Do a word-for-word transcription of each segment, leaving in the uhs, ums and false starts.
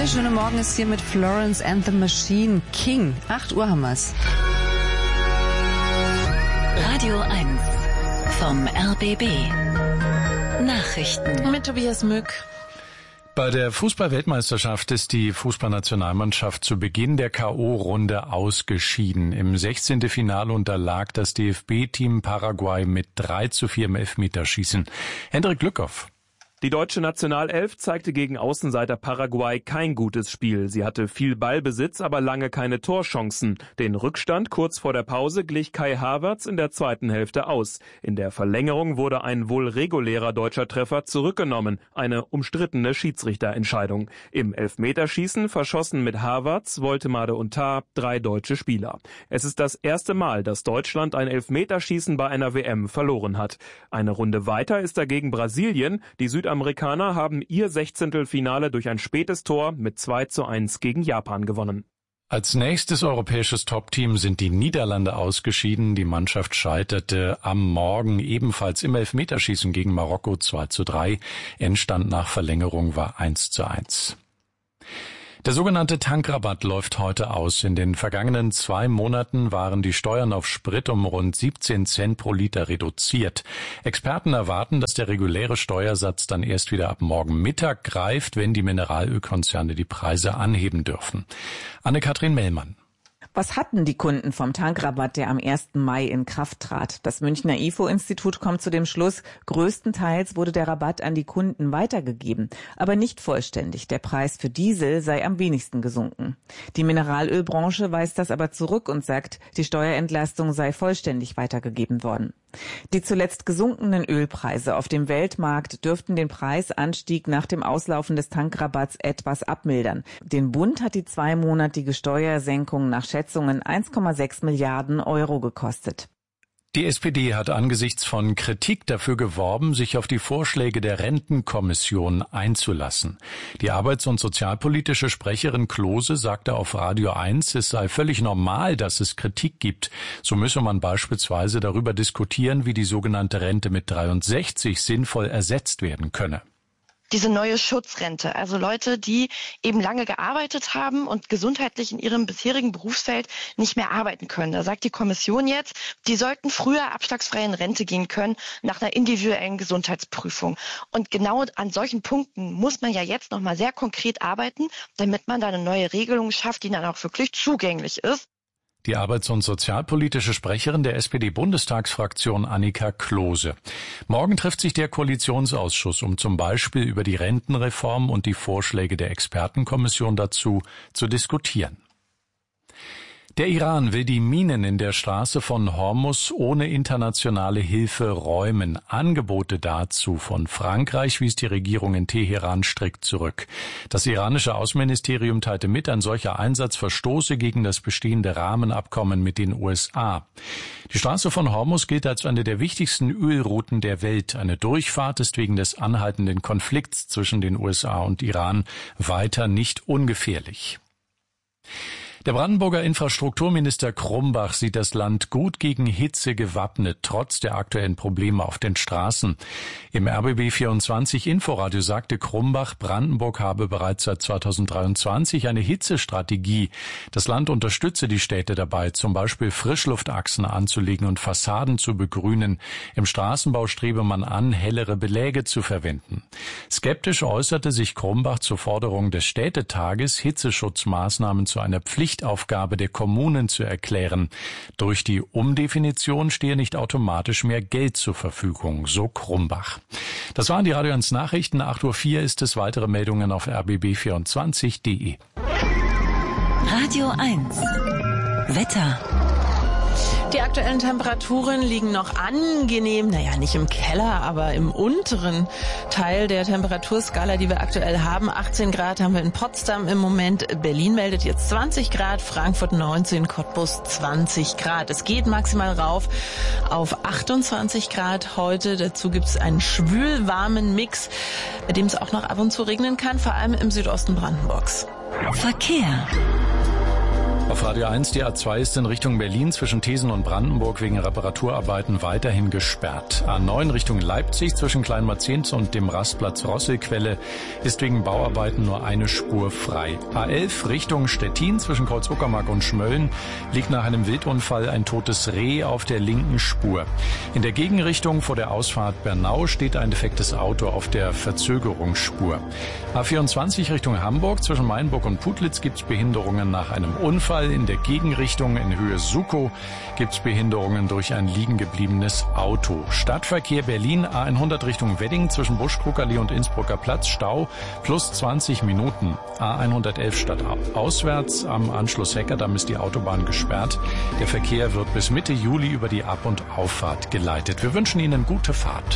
Der schöne Morgen ist hier mit Florence and the Machine. King. acht Uhr haben wir's. Radio eins vom R B B. Nachrichten. Mit Tobias Mück. Bei der Fußball-Weltmeisterschaft ist die Fußballnationalmannschaft zu Beginn der K O-Runde ausgeschieden. Im sechzehnten Finale unterlag das D F B-Team Paraguay mit drei zu vier im Elfmeterschießen. Hendrik Lückhoff. Die deutsche Nationalelf zeigte gegen Außenseiter Paraguay kein gutes Spiel. Sie hatte viel Ballbesitz, aber lange keine Torchancen. Den Rückstand kurz vor der Pause glich Kai Havertz in der zweiten Hälfte aus. In der Verlängerung wurde ein wohl regulärer deutscher Treffer zurückgenommen. Eine umstrittene Schiedsrichterentscheidung. Im Elfmeterschießen verschossen mit Havertz, Woltemade und Tah drei deutsche Spieler. Es ist das erste Mal, dass Deutschland ein Elfmeterschießen bei einer W M verloren hat. Eine Runde weiter ist dagegen Brasilien. Die Südamerikaner Amerikaner haben ihr Sechzehntelfinale durch ein spätes Tor mit zwei zu eins gegen Japan gewonnen. Als nächstes europäisches Top-Team sind die Niederlande ausgeschieden. Die Mannschaft scheiterte am Morgen ebenfalls im Elfmeterschießen gegen Marokko zwei zu drei. Endstand nach Verlängerung war eins zu eins. Der sogenannte Tankrabatt läuft heute aus. In den vergangenen zwei Monaten waren die Steuern auf Sprit um rund siebzehn Cent pro Liter reduziert. Experten erwarten, dass der reguläre Steuersatz dann erst wieder ab morgen Mittag greift, wenn die Mineralölkonzerne die Preise anheben dürfen. Anne-Kathrin Mellmann. Was hatten die Kunden vom Tankrabatt, der am ersten Mai in Kraft trat? Das Münchner I F O-Institut kommt zu dem Schluss, größtenteils wurde der Rabatt an die Kunden weitergegeben, aber nicht vollständig. Der Preis für Diesel sei am wenigsten gesunken. Die Mineralölbranche weist das aber zurück und sagt, die Steuerentlastung sei vollständig weitergegeben worden. Die zuletzt gesunkenen Ölpreise auf dem Weltmarkt dürften den Preisanstieg nach dem Auslaufen des Tankrabatts etwas abmildern. Den Bund hat die zweimonatige Steuersenkung nach Schätzungen eins Komma sechs Milliarden Euro gekostet. Die S P D hat angesichts von Kritik dafür geworben, sich auf die Vorschläge der Rentenkommission einzulassen. Die arbeits- und sozialpolitische Sprecherin Klose sagte auf Radio eins, es sei völlig normal, dass es Kritik gibt. So müsse man beispielsweise darüber diskutieren, wie die sogenannte Rente mit dreiundsechzig sinnvoll ersetzt werden könne. Diese neue Schutzrente, also Leute, die eben lange gearbeitet haben und gesundheitlich in ihrem bisherigen Berufsfeld nicht mehr arbeiten können. Da sagt die Kommission jetzt, die sollten früher abschlagsfrei in Rente gehen können nach einer individuellen Gesundheitsprüfung. Und genau an solchen Punkten muss man ja jetzt nochmal sehr konkret arbeiten, damit man da eine neue Regelung schafft, die dann auch wirklich zugänglich ist. Die arbeits- und sozialpolitische Sprecherin der S P D-Bundestagsfraktion Annika Klose. Morgen trifft sich der Koalitionsausschuss, um zum Beispiel über die Rentenreform und die Vorschläge der Expertenkommission dazu zu diskutieren. Der Iran will die Minen in der Straße von Hormuz ohne internationale Hilfe räumen. Angebote dazu von Frankreich wies die Regierung in Teheran strikt zurück. Das iranische Außenministerium teilte mit, ein solcher Einsatz verstoße gegen das bestehende Rahmenabkommen mit den U S A. Die Straße von Hormuz gilt als eine der wichtigsten Ölrouten der Welt. Eine Durchfahrt ist wegen des anhaltenden Konflikts zwischen den U S A und Iran weiter nicht ungefährlich. Der Brandenburger Infrastrukturminister Krumbach sieht das Land gut gegen Hitze gewappnet, trotz der aktuellen Probleme auf den Straßen. Im R B B vierundzwanzig Inforadio sagte Krumbach, Brandenburg habe bereits seit zweitausenddreiundzwanzig eine Hitzestrategie. Das Land unterstütze die Städte dabei, zum Beispiel Frischluftachsen anzulegen und Fassaden zu begrünen. Im Straßenbau strebe man an, hellere Beläge zu verwenden. Skeptisch äußerte sich Krumbach zur Forderung des Städtetages, Hitzeschutzmaßnahmen zu einer Pflicht Aufgabe der Kommunen zu erklären. Durch die Umdefinition stehe nicht automatisch mehr Geld zur Verfügung, so Krumbach. Das waren die Radio eins Nachrichten. acht Uhr vier ist es. Weitere Meldungen auf r b b vierundzwanzig punkt de. Radio eins. Wetter. Die aktuellen Temperaturen liegen noch angenehm, naja, nicht im Keller, aber im unteren Teil der Temperaturskala, die wir aktuell haben. achtzehn Grad haben wir in Potsdam im Moment. Berlin meldet jetzt zwanzig Grad, Frankfurt neunzehn, Cottbus zwanzig Grad. Es geht maximal rauf auf achtundzwanzig Grad heute. Dazu gibt es einen schwül-warmen Mix, bei dem es auch noch ab und zu regnen kann, vor allem im Südosten Brandenburgs. Verkehr. Auf Radio eins, die A zwei ist in Richtung Berlin zwischen Thesen und Brandenburg wegen Reparaturarbeiten weiterhin gesperrt. A neun Richtung Leipzig zwischen Kleinmarzens und dem Rastplatz Rosselquelle ist wegen Bauarbeiten nur eine Spur frei. A elf Richtung Stettin zwischen Kreuz-Uckermark und Schmölln liegt nach einem Wildunfall ein totes Reh auf der linken Spur. In der Gegenrichtung vor der Ausfahrt Bernau steht ein defektes Auto auf der Verzögerungsspur. A vierundzwanzig Richtung Hamburg zwischen Mainburg und Putlitz gibt es Behinderungen nach einem Unfall. In der Gegenrichtung in Höhe Sukow gibt es Behinderungen durch ein liegen gebliebenes Auto. Stadtverkehr Berlin A hundert Richtung Wedding zwischen Buschkruckerallee und Innsbrucker Platz Stau plus zwanzig Minuten. A hundertelf stadtauswärts am Anschluss Heckerdamm ist die Autobahn gesperrt. Der Verkehr wird bis Mitte Juli über die Ab- und Auffahrt geleitet. Wir wünschen Ihnen gute Fahrt.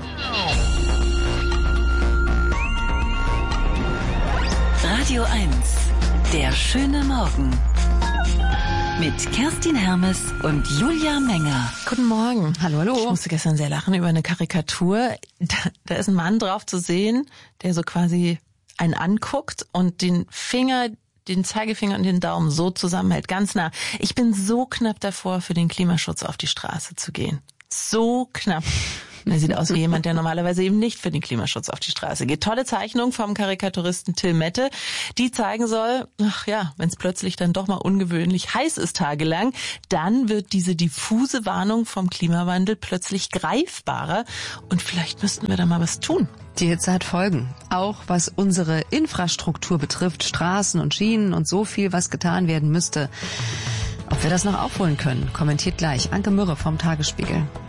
Radio eins, der schöne Morgen. Mit Kerstin Hermes und Julia Menger. Guten Morgen. Hallo, hallo. Ich musste gestern sehr lachen über eine Karikatur. Da, da ist ein Mann drauf zu sehen, der so quasi einen anguckt und den Finger, den Zeigefinger und den Daumen so zusammenhält, ganz nah. Ich bin so knapp davor, für den Klimaschutz auf die Straße zu gehen. So knapp. Er sieht aus wie jemand, der normalerweise eben nicht für den Klimaschutz auf die Straße geht. Tolle Zeichnung vom Karikaturisten Till Mette, die zeigen soll, ach ja, wenn es plötzlich dann doch mal ungewöhnlich heiß ist tagelang, dann wird diese diffuse Warnung vom Klimawandel plötzlich greifbarer und vielleicht müssten wir da mal was tun. Die Hitze hat Folgen, auch was unsere Infrastruktur betrifft, Straßen und Schienen und so viel, was getan werden müsste. Ob wir das noch aufholen können, kommentiert gleich Anke Mürre vom Tagesspiegel.